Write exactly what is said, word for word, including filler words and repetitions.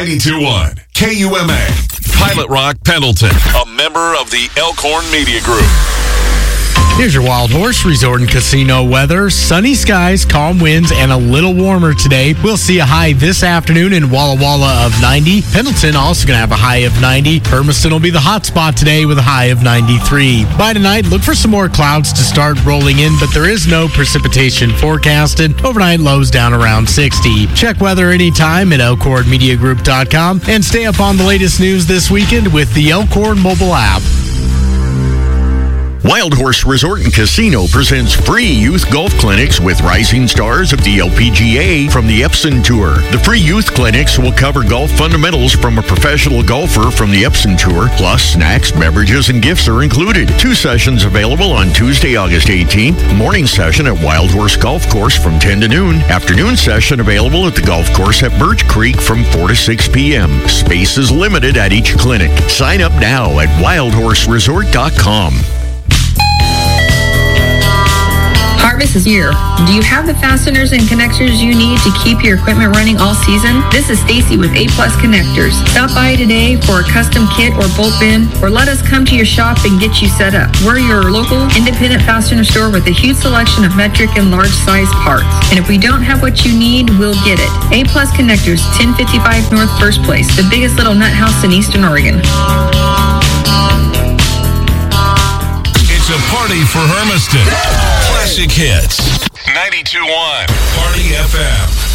ninety-two point one K U M A. Pilot Rock Pendleton, a member of the Elkhorn Media Group. Here's your Wild Horse Resort and Casino weather. Sunny skies, calm winds, and a little warmer today. We'll see a high this afternoon in Walla Walla of ninety. Pendleton also going to have a high of ninety. Hermiston will be the hot spot today with a high of ninety-three. By tonight, look for some more clouds to start rolling in, but there is no precipitation forecasted. Overnight lows down around sixty. Check weather anytime at elkhorn media group dot com and stay up on the latest news this weekend with the Elkhorn mobile app. Wild Horse Resort and Casino presents free youth golf clinics with rising stars of the L P G A from the Epson Tour. The free youth clinics will cover golf fundamentals from a professional golfer from the Epson Tour, plus snacks, beverages, and gifts are included. Two sessions available on Tuesday, August eighteenth. Morning session at Wild Horse Golf Course from ten to noon. Afternoon session available at the golf course at Birch Creek from four to six p.m. Space is limited at each clinic. Sign up now at wild horse resort dot com. Harvest is here. Do you have the fasteners and connectors you need to keep your equipment running all season? This is Stacy with A Plus Connectors. Stop by today for a custom kit or bolt bin, or let us come to your shop and get you set up. We're your local independent fastener store with a huge selection of metric and large size parts. And if we don't have what you need, we'll get it. A Plus Connectors, ten fifty-five North First Place, the biggest little nut house in Eastern Oregon. It's a party for Hermiston. Classic hits. ninety-two point one Party F M.